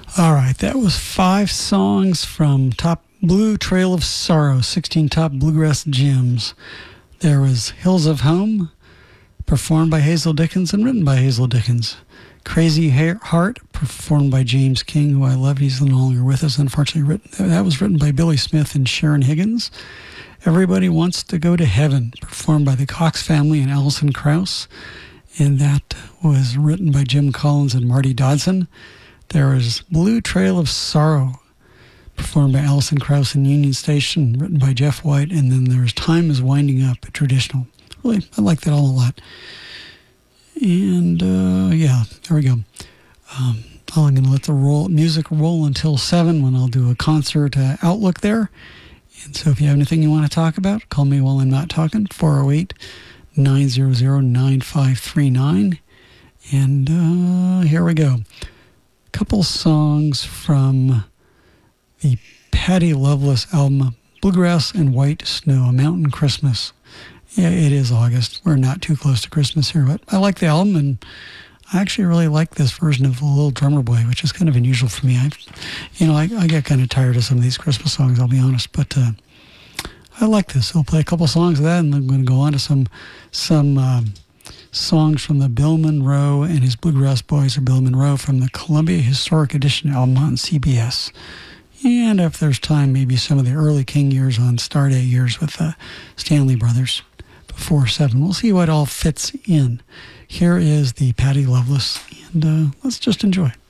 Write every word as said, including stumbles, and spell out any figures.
All right, that was five songs from Top Blue Trail of Sorrow, sixteen top bluegrass gems. There was Hills of Home, performed by Hazel Dickens and written by Hazel Dickens. Crazy Heart, performed by James King, who I love. He's no longer with us, unfortunately. Written, that was written by Billy Smith and Sharon Higgins. Everybody Wants to Go to Heaven, performed by the Cox Family and Alison Krauss. And that was written by Jim Collins and Marty Dodson. There was Blue Trail of Sorrow, performed by Alison Krauss and Union Station, written by Jeff White. And then there's Time is Winding Up, a traditional. Really, I like that all a lot. And, uh, yeah, there we go. Um, I'm going to let the roll, music roll until seven when I'll do a concert uh, outlook there. And so if you have anything you want to talk about, call me while I'm not talking, four oh eight, nine hundred, nine five three nine. And uh, here we go. A couple songs from the Patty Loveless album, Bluegrass and White Snow, A Mountain Christmas. Yeah, it is August. We're not too close to Christmas here, but I like the album, and I actually really like this version of The Little Drummer Boy, which is kind of unusual for me. I, you know, I, I get kind of tired of some of these Christmas songs, I'll be honest, but uh, I like this. So I'll play a couple songs of that, and I'm going to go on to some some um, songs from the Bill Monroe and his Bluegrass Boys, or Bill Monroe, from the Columbia Historic Edition album on C B S. And if there's time, maybe some of the early King years on Stardate years with the Stanley Brothers. Before seven. We'll see what all fits in. Here is the Patty Loveless, and uh, let's just enjoy.